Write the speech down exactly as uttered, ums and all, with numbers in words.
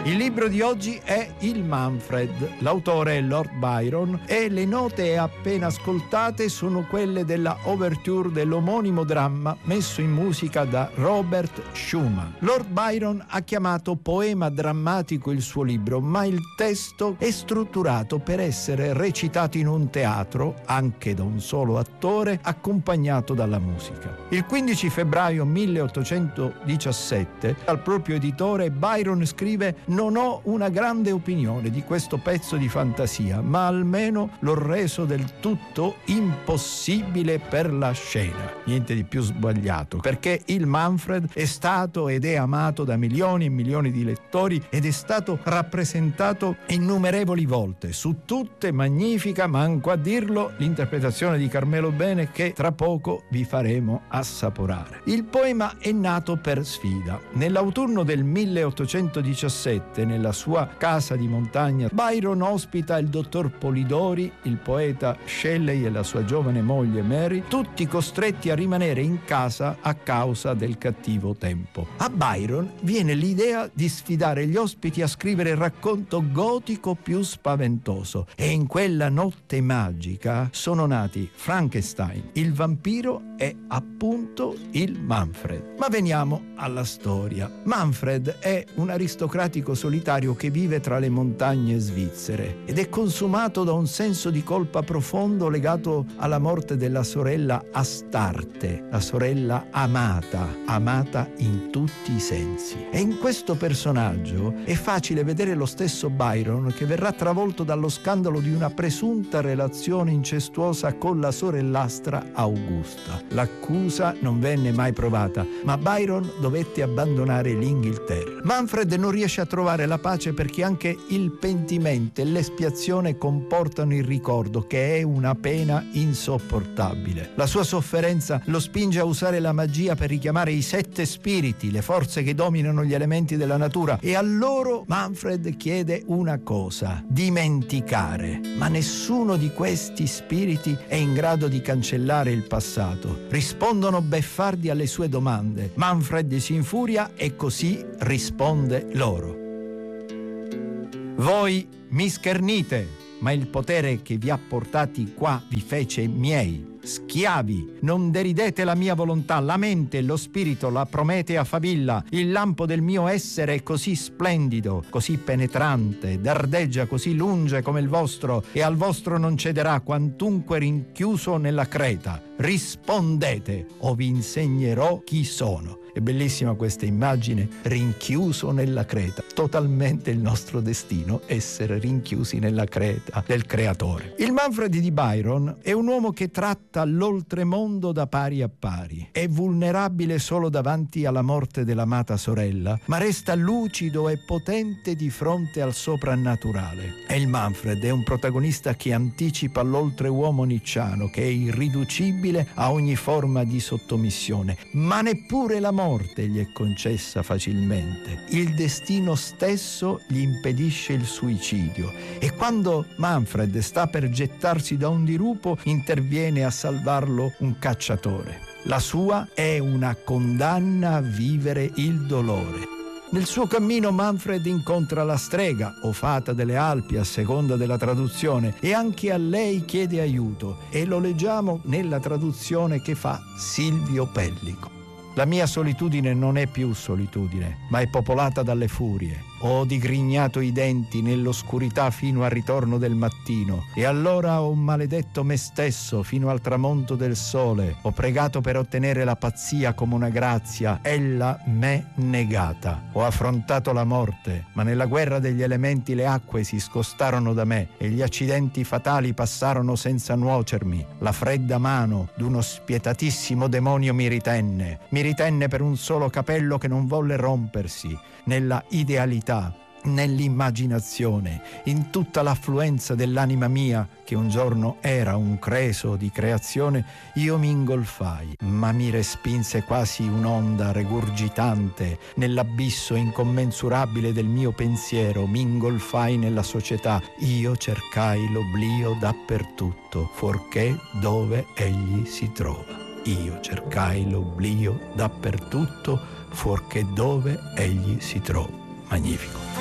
Il libro di oggi è Il Manfred, l'autore è Lord Byron e le note appena ascoltate sono quelle della overture dell'omonimo dramma messo in musica da Robert Schumann. Lord Byron ha chiamato poema drammatico il suo libro, ma il testo è strutturato per essere recitato in un teatro, anche da un solo attore, accompagnato dalla musica. Il quindici febbraio milleottocentodiciassette, al proprio editore, Byron scrive: «Non ho una grande opinione di questo pezzo di fantasia, ma almeno l'ho reso del tutto impossibile per la scena». Niente di più sbagliato, perché il Manfred è stato ed è amato da milioni e milioni di lettori ed è stato rappresentato innumerevoli volte, su tutte magnifica, manco a dirlo, l'interpretazione di Carmelo Bene che tra poco vi faremo assaporare. Il poema è nato per sfida. Nell'autunno del milleottocentodiciassette, nella sua casa di montagna, Byron ospita il dottor Polidori, il poeta Shelley e la sua giovane moglie Mary, tutti costretti a rimanere in casa a causa del cattivo tempo. A Byron viene l'idea di sfidare gli ospiti a scrivere il racconto gotico più spaventoso e in quella notte magica sono nati Frankenstein, il vampiro e appunto il Manfred. Ma veniamo alla storia. Manfred è un aristocratico solitario che vive tra le montagne svizzere ed è consumato da un senso di colpa profondo legato alla morte della sorella Astarte, la sorella amata, amata in tutti i sensi. E in questo personaggio è facile vedere lo stesso Byron che verrà travolto dallo scandalo di una presunta relazione incestuosa con la sorellastra Augusta. L'accusa non venne mai provata, ma Byron dovette abbandonare l'Inghilterra. Manfred non riesce a trovare la pace perché anche il pentimento e l'espiazione comportano il ricordo, che è una pena insopportabile. La sua sofferenza lo spinge a usare la magia per richiamare i sette spiriti, le forze che dominano gli elementi della natura, e a loro Manfred chiede una cosa: dimenticare. Ma nessuno di questi spiriti è in grado di cancellare il passato. Rispondono beffardi alle sue domande. Manfred si infuria e così risponde loro: voi mi schernite, ma il potere che vi ha portati qua vi fece miei. Schiavi, non deridete la mia volontà, la mente, lo spirito, la Prometea favilla. Il lampo del mio essere è così splendido, così penetrante, dardeggia così lunge come il vostro, e al vostro non cederà quantunque rinchiuso nella creta. Rispondete o vi insegnerò chi sono. È bellissima questa immagine, rinchiuso nella creta. Totalmente il nostro destino, essere rinchiusi nella creta del creatore. Il Manfred di Byron è un uomo che tratta l'oltremondo da pari a pari. È vulnerabile solo davanti alla morte dell'amata sorella, ma resta lucido e potente di fronte al soprannaturale. E il Manfred è un protagonista che anticipa l'oltreuomo nicciano, che è irriducibile a ogni forma di sottomissione. Ma neppure la morte gli è concessa facilmente. Il destino stesso gli impedisce il suicidio e quando Manfred sta per gettarsi da un dirupo interviene a salvarlo un cacciatore. La sua è una condanna a vivere il dolore. Nel suo cammino Manfred incontra la strega o fata delle Alpi a seconda della traduzione e anche a lei chiede aiuto e lo leggiamo nella traduzione che fa Silvio Pellico. La mia solitudine non è più solitudine, ma è popolata dalle furie. Ho digrignato i denti nell'oscurità fino al ritorno del mattino e allora ho maledetto me stesso fino al tramonto del sole. Ho pregato per ottenere la pazzia come una grazia, ella m'è negata. Ho affrontato la morte, ma nella guerra degli elementi le acque si scostarono da me e gli accidenti fatali passarono senza nuocermi. La fredda mano d'uno spietatissimo demonio mi ritenne. Mi ritenne per un solo capello che non volle rompersi. Nella idealità, nell'immaginazione, in tutta l'affluenza dell'anima mia, che un giorno era un creso di creazione, io mi ingolfai, ma mi respinse quasi un'onda regurgitante nell'abisso incommensurabile del mio pensiero, mi ingolfai nella società, io cercai l'oblio dappertutto, fuorché dove egli si trova. Io cercai l'oblio dappertutto, fuorché dove egli si trova. Magnifico.